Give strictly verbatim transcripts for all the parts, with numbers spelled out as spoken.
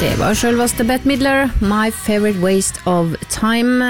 Det var selveste Bette Midler, My Favorite Waste of Time.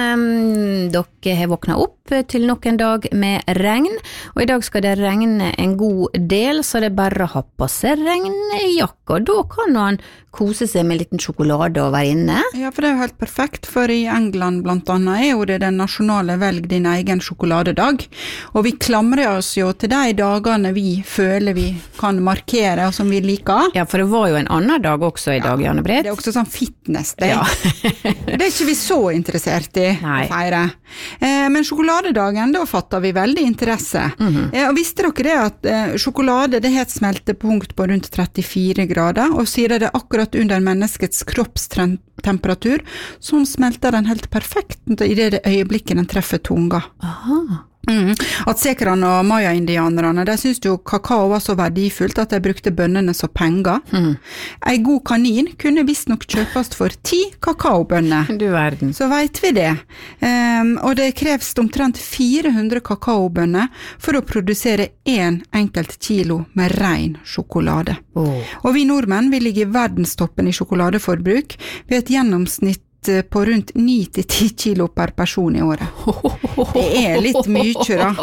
Dere har våknet opp til nok en dag med regn, og i dag skal det regne en god del, så det er bare å ha på seg regnjakke, og da kan man kose seg med en liten sjokolade og være inne. Ja, for det er jo helt perfekt, for i England blant annet er jo det den nasjonale velg din egen sjokoladedag, og vi klamrer oss jo til de dagene vi føler vi kan markere, og som vi liker. Ja, for det var jo en annen dag også i dag, ja, Janne Britt. Det er også sånn fitness day. Ja. Det er ikke vi så interessert i Nei. å feire. Eh, men sjokoladedagen, da fatter vi veldig interesse. Mm-hmm. Eh, og visste dere det at eh, sjokolade, det har et smeltepunkt på rundt trettifire grader, og sier det akkurat under menneskets kroppstemperatur, så smelter den helt perfekt i det øyeblikket den treffer tunga. Aha. Mm. Atsekerne og maya-indianerne, de syntes jo kakao var så verdifullt at de brukte bønnene som penger. Mm. En god kanin kunne visst nok kjøpes for ti kakaobønner. Du verden. Så vet vi det. Um, og det kreves omtrent fire hundre kakaobønner for å produsere en enkelt kilo med ren sjokolade. Oh. Og vi nordmenn, vi ligger i verdenstoppen i sjokoladeforbruk ved et gjennomsnitt på rundt ni til ti kilo per person i året. Det er litt mye da.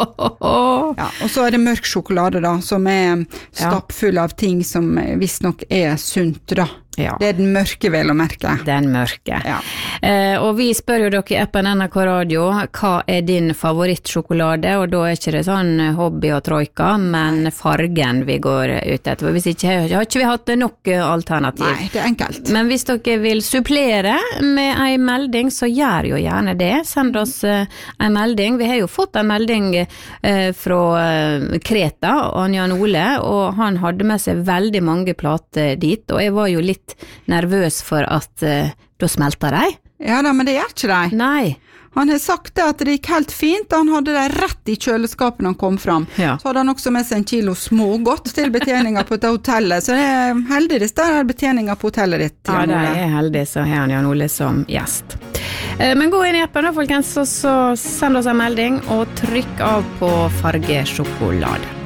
Ja, og så er det mørk sjokolade da, som er stappfull av ting som visst nok er sunt da. Ja. Det er den mørke vel å merke. Den mørke. Ja. Eh, og vi spør jo dere i appen N R K Radio, hva er din favorittsjokolade? Og da er ikke det sånn hobby og troika, men fargen vi går ut etter. Hvis ikke har ikke vi hatt nok alternativ. Nei, det er enkelt. Men hvis dere vil supplere med en melding, så gjør jo gjerne det. Send oss uh, en melding. Vi har jo fått en melding uh, fra uh, Kreta, Jan Ole, og han hadde med seg veldig mange plater dit, og jeg var jo litt nervøs for at uh, da smelter de. Ja da, men det gjør ikke de. Nei. Han har sagt det at det gikk helt fint, han hadde det rett i kjøleskapet når han kom fram. Ja. Så hadde han også med seg en kilo smågodt til betjeninga på hotellet, så det er heldig det er betjeninga på hotellet ditt. Ja, det er heldig, så har han Jan Ole som gjest. Men gå inn i appen da, folkens, og så send oss en melding, og trykk av på fargesjokolade.